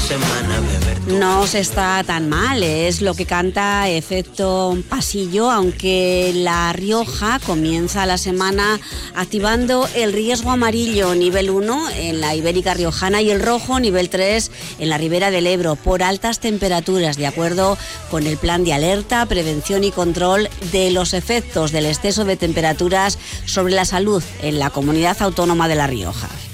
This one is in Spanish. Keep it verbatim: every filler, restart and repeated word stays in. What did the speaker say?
semana beber. No se está tan mal, es lo que canta Efecto Pasillo, aunque La Rioja comienza la semana activando el riesgo amarillo nivel uno en la Ibérica Riojana y el rojo nivel tres en la Ribera del Ebro por altas temperaturas, de acuerdo con el plan de alerta, prevención y control de los efectos del exceso de temperaturas sobre la salud en la comunidad autónoma de La Rioja.